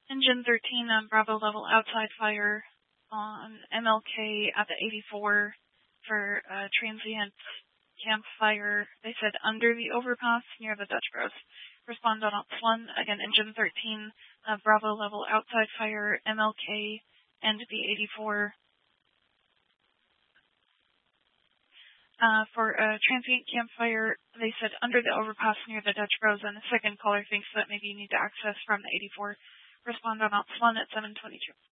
Engine 13 on Bravo level outside fire on MLK at the 84 for transient campfire. They said under the overpass near the Dutch Bros. Respond on Ops 1. Again, Engine 13, Bravo level outside fire, MLK and the 84. For a transient campfire, they said under the overpass near the Dutch Bros, and the second caller thinks that maybe you need to access from the 84. Respond on Ops 1 at 7:22.